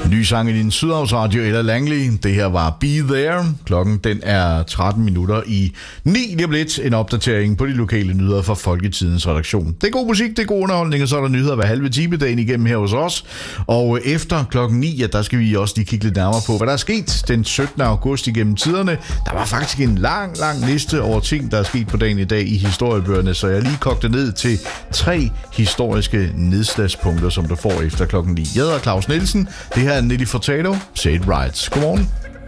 Ny sang i din Sydhavsradio eller Langley. Det her var Be There. Klokken den er 13 minutter i 9. Lige om lidt en opdatering på de lokale nyheder fra Folketidens redaktion. Det er god musik, det er god underholdning, og så er der nyheder hver halve time dagen igennem her hos os. Og efter klokken 9, ja, der skal vi også lige kigge lidt nærmere på, hvad der er sket den 17. august igennem tiderne. Der var faktisk en lang liste over ting, der er sket på dagen i dag i historiebøgerne, så jeg lige kogte ned til 3 historiske nedslagspunkter, som du får efter klokken 9. Jeg hedder Claus Nielsen. Det her er Nelly Furtado. Say it right. Godmorgen.